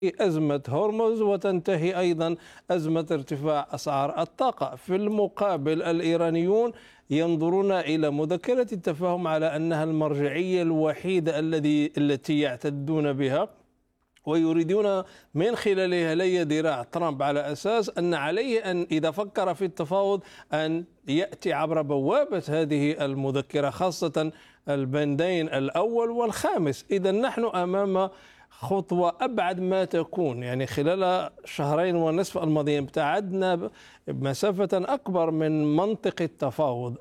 أزمة هرمز وتنتهي أيضا أزمة ارتفاع أسعار الطاقة. في المقابل الإيرانيون ينظرون إلى مذكرة التفاهم على أنها المرجعية الوحيدة التي يعتدون بها، ويريدون من خلالها لي ذراع ترامب، على أساس أن عليه أن إذا فكر في التفاوض أن يأتي عبر بوابة هذه المذكرة، خاصة البندين الأول والخامس. إذا نحن أمام خطوة أبعد ما تكون، يعني خلال شهرين ونصف الماضيين ابتعدنا مسافة أكبر من منطق التفاوض.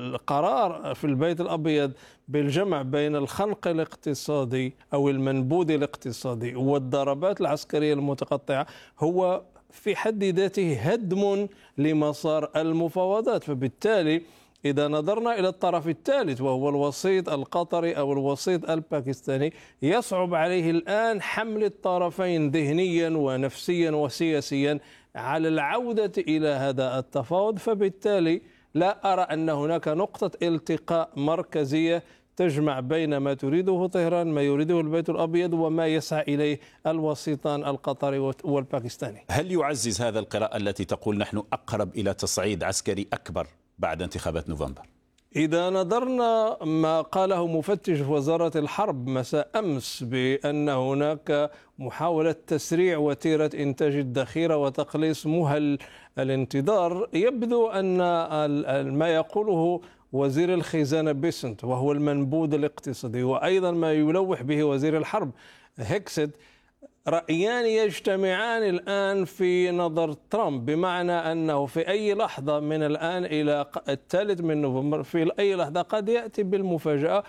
القرار في البيت الأبيض بالجمع بين الخنق الاقتصادي أو المنبوذ الاقتصادي والضربات العسكرية المتقطعة هو في حد ذاته هدم لمسار المفاوضات. فبالتالي إذا نظرنا إلى الطرف الثالث وهو الوسيط القطري أو الوسيط الباكستاني، يصعب عليه الآن حمل الطرفين ذهنيا ونفسيا وسياسيا على العودة إلى هذا التفاوض. فبالتالي لا أرى أن هناك نقطة التقاء مركزية تجمع بين ما تريده طهران، ما يريده البيت الأبيض، وما يسعى إليه الوسيطان القطري والباكستاني. هل يعزز هذا القراءة التي تقول نحن أقرب إلى تصعيد عسكري أكبر بعد انتخابات نوفمبر؟ إذا نظرنا ما قاله مفتش وزارة الحرب مساء أمس بأن هناك محاولة تسريع وتيرة إنتاج الذخيرة وتقليص مهل الانتظار، يبدو أن ما يقوله وزير الخزانة بيسنت وهو المنبوذ الاقتصادي، وأيضا ما يلوح به وزير الحرب هيكسيت، رأيان يجتمعان الآن في نظر ترامب، بمعنى أنه في أي لحظة من الآن إلى 3 من نوفمبر في أي لحظة قد يأتي بالمفاجأة.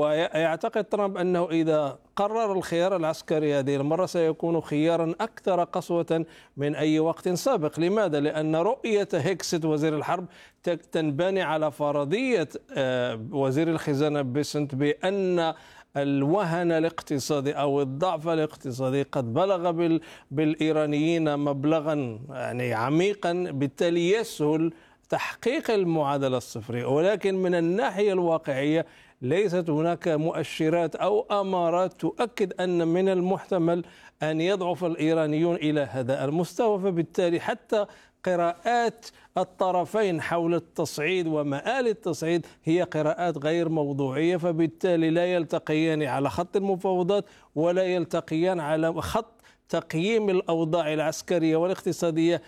ويعتقد ترامب أنه إذا قرر الخيار العسكري هذه المرة سيكون خيارا أكثر قسوة من أي وقت سابق. لماذا؟ لأن رؤية هيكسيت وزير الحرب تنبني على فرضية وزير الخزانة بيسنت بأن الوهن الاقتصادي أو الضعف الاقتصادي قد بلغ بالإيرانيين مبلغا يعني عميقا، بالتالي يسهل تحقيق المعادلة الصفرية. ولكن من الناحية الواقعية ليست هناك مؤشرات أو أمارات تؤكد أن من المحتمل أن يضعف الإيرانيون إلى هذا المستوى. فبالتالي حتى قراءات الطرفين حول التصعيد ومآل التصعيد هي قراءات غير موضوعية، فبالتالي لا يلتقيان على خط المفاوضات ولا يلتقيان على خط تقييم الأوضاع العسكرية والاقتصادية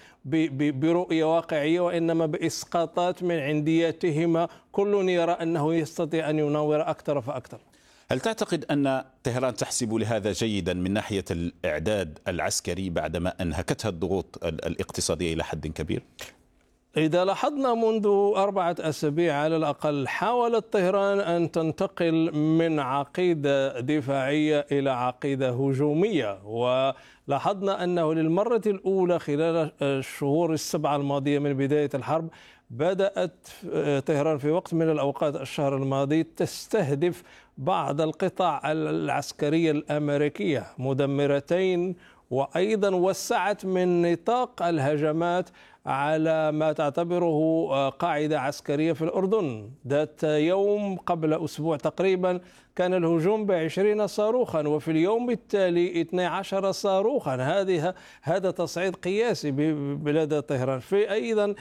برؤية واقعية، وإنما بإسقاطات من عندياتهما، كل يرى أنه يستطيع أن يناور أكثر فأكثر. هل تعتقد أن طهران تحسب لهذا جيدا من ناحية الإعداد العسكري بعدما أنهكتها الضغوط الاقتصادية إلى حد كبير؟ إذا لاحظنا منذ 4 أسابيع على الأقل حاولت طهران أن تنتقل من عقيدة دفاعية إلى عقيدة هجومية، ولاحظنا أنه للمرة الأولى خلال الشهور ال7 الماضية من بداية الحرب بدأت طهران في وقت من الأوقات الشهر الماضي تستهدف بعض القطع العسكرية الأمريكية، مدمرتين، وأيضا وسعت من نطاق الهجمات على ما تعتبره قاعدة عسكرية في الأردن. ذات يوم قبل أسبوع تقريبا كان الهجوم ب20 صاروخا، وفي اليوم التالي 12 صاروخا. هذا تصعيد قياسي ببلاد طهران. في أيضا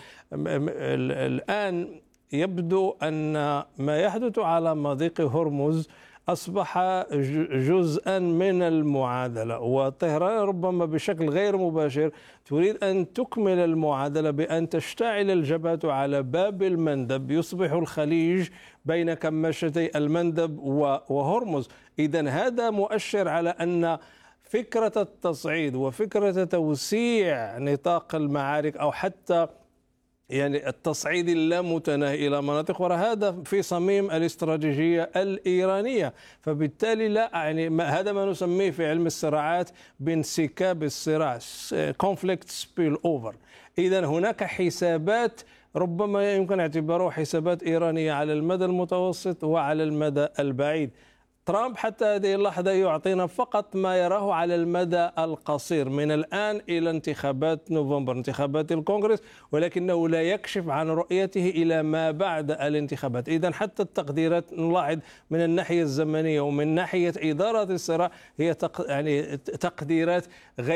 الآن يبدو أن ما يحدث على مضيق هرمز أصبح جزءا من المعادلة، وطهران ربما بشكل غير مباشر تريد أن تكمل المعادلة بأن تشتعل الجبهة على باب المندب، يصبح الخليج بين كماشتي المندب وهرمز. إذن هذا مؤشر على أن فكرة التصعيد وفكرة توسيع نطاق المعارك أو حتى يعني التصعيد اللامتناهي إلى مناطق أخرى هذا في صميم الاستراتيجية الإيرانية. فبالتالي لا يعني هذا ما نسميه في علم الصراعات بانسكاب الصراع، conflict spill over. إذن هناك حسابات ربما يمكن اعتبارها حسابات إيرانية على المدى المتوسط وعلى المدى البعيد. ترامب حتى هذه اللحظة يعطينا فقط ما يراه على المدى القصير من الآن إلى انتخابات نوفمبر، انتخابات الكونغرس، ولكنه لا يكشف عن رؤيته إلى ما بعد الانتخابات. إذن حتى التقديرات نلاحظ من الناحية الزمنية ومن ناحية إدارة الصراع هي يعني تقديرات غير